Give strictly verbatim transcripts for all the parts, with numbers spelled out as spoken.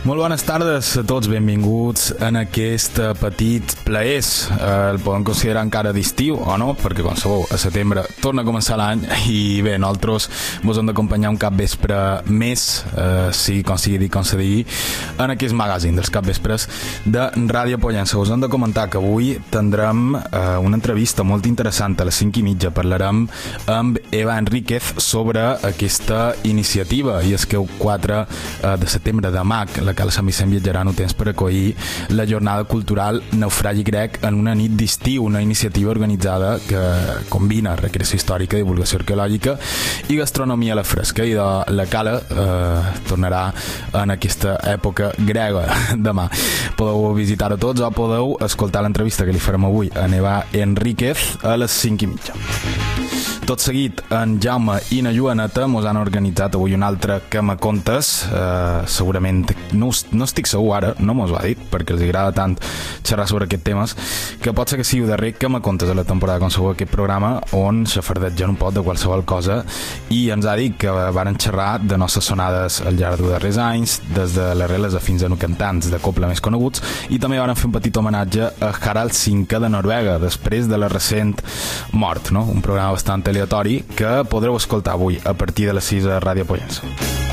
Molt bones tardes a tots, benvinguts en aquest petit plaers. Eh, el podem considerar encara d'estiu o no, perquè com sabeu a setembre torna a començar l'any i bé, nosaltres vos hem d'acompanyar un capvespre més, eh, sigui com sigui dit com se digui, en aquest magazín dels capvespres de Ràdio Pollença. Us hem de comentar que avui tindrem eh, una entrevista molt interessant a les cinc i mitja. Parlarem amb Eva Enríquez sobre aquesta iniciativa, i és que el quatre de setembre de M A C, la Cala Sant Vicent viatjarà no temps per acollir la jornada cultural Naufragi Grec en una nit d'estiu, una iniciativa organitzada que combina recreació històrica, divulgació arqueològica i gastronomia a la fresca, i de la Cala eh, tornarà en aquesta època grega demà. Podeu visitar-ho tots o podeu escoltar l'entrevista que li farem avui a Eva Enríquez a les cinc i mitja. Tot seguit, en Jaume i na Joaneta mos han organitzat avui un altre Que me contes. Eh, segurament, no, no estic segur ara, no mos ho ha dit, perquè els agrada tant xerrar sobre aquests temes, que pot ser que sigui el darrer Que me contes a la temporada, com sabeu, aquest programa on xafardegen un pot de qualsevol cosa, i ens ha dit que varen xerrar de nostres sonades al llarg dels darrers anys, des de les reles fins a no cantants de coble més coneguts, i també varen fer un petit homenatge a Harald cinquè de Noruega, després de la recent mort, no? Un programa bastant aleatori que podreu escoltar avui a partir de les sis a Ràdio Pollença.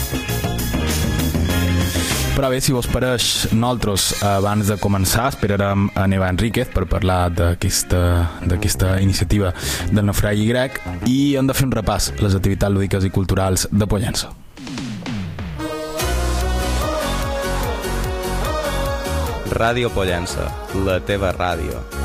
Però bé, si vos pareix, nosaltres abans de començar esperarem a Eva Enríquez per parlar d'aquesta d'aquesta iniciativa del naufragi grec, i hem de fer un repàs a les activitats lúdiques i culturals de Pollença. Ràdio Pollença, la teva ràdio.